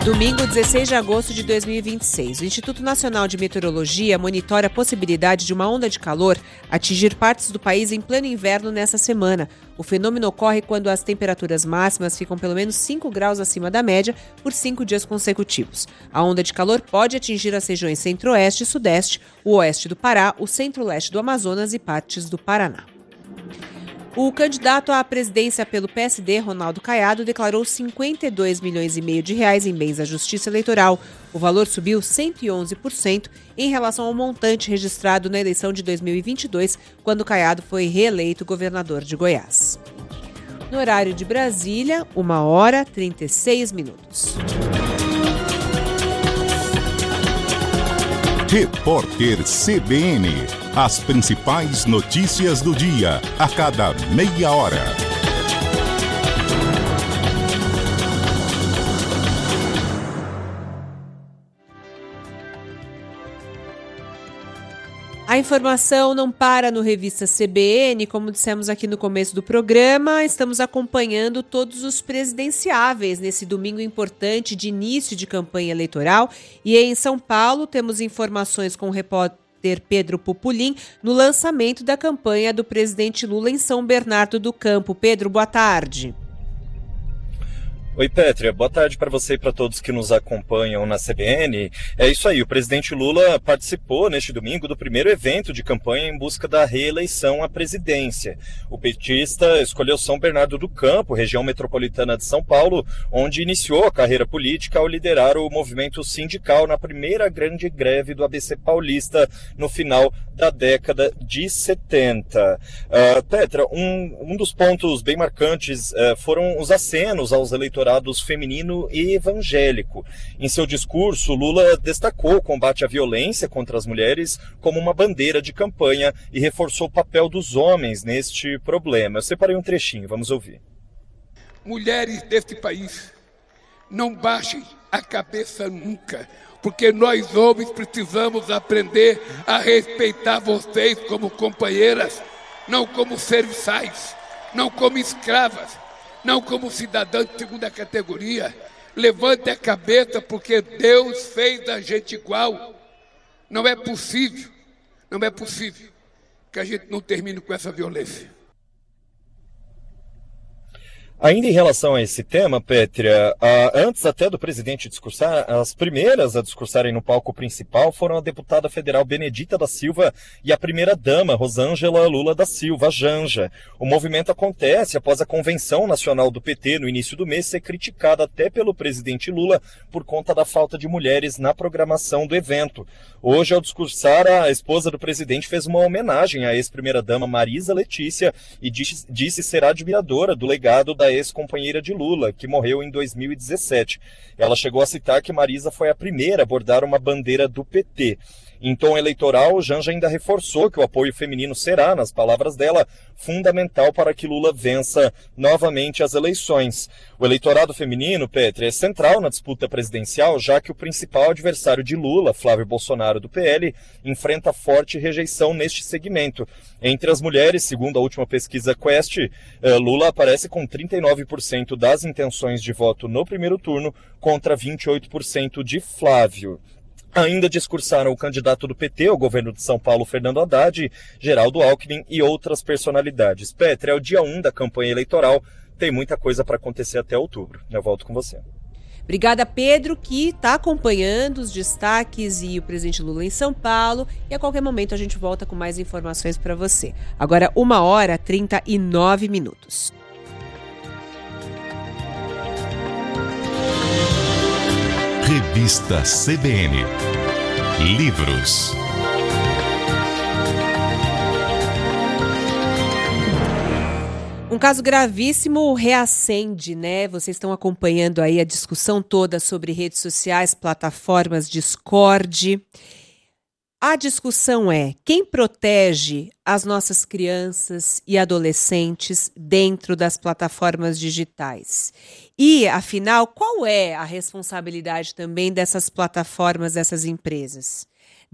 Domingo, 16 de agosto de 2026, o Instituto Nacional de Meteorologia monitora a possibilidade de uma onda de calor atingir partes do país em pleno inverno nessa semana. O fenômeno ocorre quando as temperaturas máximas ficam pelo menos 5 graus acima da média por 5 dias consecutivos. A onda de calor pode atingir as regiões centro-oeste e sudeste, o oeste do Pará, o centro-leste do Amazonas e partes do Paraná. O candidato à presidência pelo PSD, Ronaldo Caiado, declarou 52 milhões e meio de reais em bens à Justiça Eleitoral. O valor subiu 111% em relação ao montante registrado na eleição de 2022, quando Caiado foi reeleito governador de Goiás. No horário de Brasília, 1h36. Repórter CBN. As principais notícias do dia, a cada meia hora. A informação não para no Revista CBN, como dissemos aqui no começo do programa, estamos acompanhando todos os presidenciáveis nesse domingo importante de início de campanha eleitoral. E em São Paulo temos informações com o repórter Pedro Pupulim no lançamento da campanha do presidente Lula em São Bernardo do Campo. Pedro, boa tarde. Oi, Pétria. Boa tarde para você e para todos que nos acompanham na CBN. É isso aí, o presidente Lula participou neste domingo do primeiro evento de campanha em busca da reeleição à presidência. O petista escolheu São Bernardo do Campo, região metropolitana de São Paulo, onde iniciou a carreira política ao liderar o movimento sindical na primeira grande greve do ABC paulista no final da década de 70. Pétria, um dos pontos bem marcantes foram os acenos aos eleitores feminino e evangélico. Em seu discurso, Lula destacou o combate à violência contra as mulheres como uma bandeira de campanha e reforçou o papel dos homens neste problema. Eu separei um trechinho, vamos ouvir. Mulheres deste país, não baixem a cabeça nunca, porque nós homens precisamos aprender a respeitar vocês como companheiras, não como serviçais, não como escravas, não como cidadã de segunda categoria. Levante a cabeça, porque Deus fez a gente igual. Não é possível que a gente não termine com essa violência. Ainda em relação a esse tema, Pétria, antes até do presidente discursar, as primeiras a discursarem no palco principal foram a deputada federal Benedita da Silva e a primeira-dama Rosângela Lula da Silva, a Janja. O movimento acontece após a Convenção Nacional do PT, no início do mês, ser criticada até pelo presidente Lula por conta da falta de mulheres na programação do evento. Hoje, ao discursar, a esposa do presidente fez uma homenagem à ex-primeira-dama Marisa Letícia e disse ser admiradora do legado da ex-companheira de Lula, que morreu em 2017. Ela chegou a citar que Marisa foi a primeira a bordar uma bandeira do PT. Em tom eleitoral, Janja ainda reforçou que o apoio feminino será, nas palavras dela, fundamental para que Lula vença novamente as eleições. O eleitorado feminino, Pétria, é central na disputa presidencial, já que o principal adversário de Lula, Flávio Bolsonaro do PL, enfrenta forte rejeição neste segmento. Entre as mulheres, segundo a última pesquisa Quest, Lula aparece com 39% das intenções de voto no primeiro turno contra 28% de Flávio. Ainda discursaram o candidato do PT ao governo de São Paulo, Fernando Haddad, Geraldo Alckmin e outras personalidades. Pétria, é o dia 1 da campanha eleitoral, tem muita coisa para acontecer até outubro. Eu volto com você. Obrigada, Pedro, que está acompanhando os destaques e o presidente Lula em São Paulo. E a qualquer momento a gente volta com mais informações para você. Agora, 1h39. Revista CBN. Livros. Um caso gravíssimo reacende, né? Vocês estão acompanhando aí a discussão toda sobre redes sociais, plataformas, Discord. A discussão é: quem protege as nossas crianças e adolescentes dentro das plataformas digitais? E, afinal, qual é a responsabilidade também dessas plataformas, dessas empresas?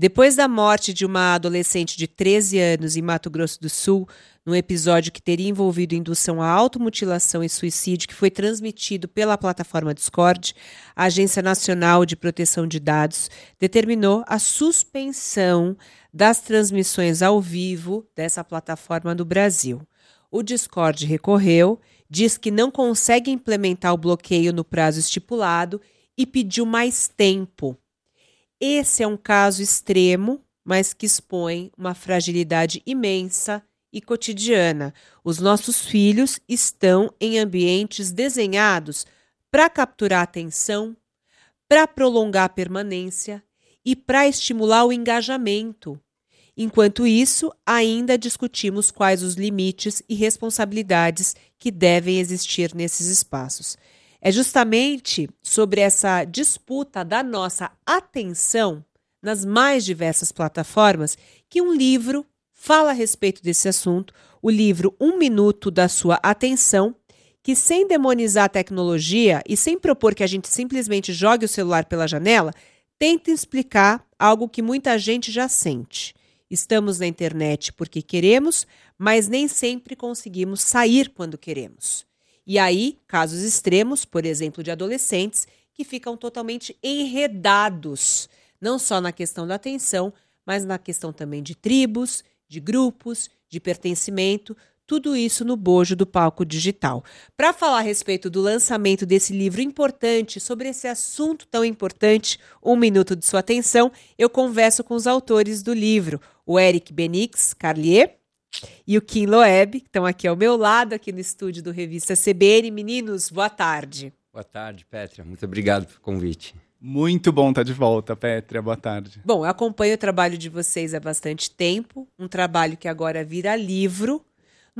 Depois da morte de uma adolescente de 13 anos em Mato Grosso do Sul, num episódio que teria envolvido indução à automutilação e suicídio, que foi transmitido pela plataforma Discord, a Agência Nacional de Proteção de Dados determinou a suspensão das transmissões ao vivo dessa plataforma no Brasil. O Discord recorreu, diz que não consegue implementar o bloqueio no prazo estipulado e pediu mais tempo. Esse é um caso extremo, mas que expõe uma fragilidade imensa e cotidiana. Os nossos filhos estão em ambientes desenhados para capturar a atenção, para prolongar a permanência e para estimular o engajamento. Enquanto isso, ainda discutimos quais os limites e responsabilidades que devem existir nesses espaços. É justamente sobre essa disputa da nossa atenção nas mais diversas plataformas que um livro fala a respeito desse assunto, o livro 1 Minuto da Sua Atenção, que sem demonizar a tecnologia e sem propor que a gente simplesmente jogue o celular pela janela, tenta explicar algo que muita gente já sente. Estamos na internet porque queremos, mas nem sempre conseguimos sair quando queremos. E aí, casos extremos, por exemplo, de adolescentes que ficam totalmente enredados, não só na questão da atenção, mas na questão também de tribos, de grupos, de pertencimento, tudo isso no bojo do palco digital. Para falar a respeito do lançamento desse livro importante, sobre esse assunto tão importante, 1 Minuto de Sua Atenção, eu converso com os autores do livro, o Eric Benix Carlier e o Kim Loeb, que estão aqui ao meu lado, aqui no estúdio do Revista CBN. Meninos, boa tarde. Boa tarde, Pétria. Muito obrigado pelo convite. Muito bom estar de volta, Pétria. Boa tarde. Bom, eu acompanho o trabalho de vocês há bastante tempo, um trabalho que agora vira livro.